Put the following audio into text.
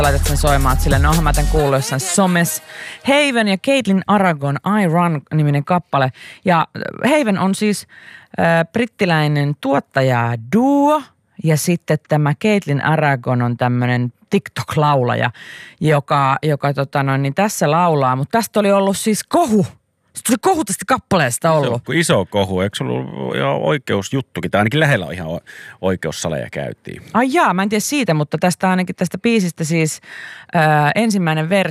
laitat sen soimaan, että silleen, onhan mä tämän kuullut jossain somessa. Haven ja Caitlin Aragon I Run-niminen kappale. Ja Haven on siis brittiläinen tuottaja duo. Ja sitten tämä Caitlin Aragon on tämmöinen TikTok-laulaja, joka niin tässä laulaa. Mutta tästä oli ollut siis kohu. Sitten tuli kohu tästä kappaleesta ollut. Iso kohu. Eikö se ollut jo oikeusjuttukin? Tai ainakin lähellä ihan oikeussaleja käytiin. Ai jaa, mä en tiedä siitä, mutta tästä ainakin tästä biisistä siis ensimmäinen versio.